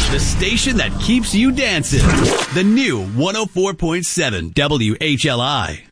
The station that keeps you dancing. The new 104.7 WHLI.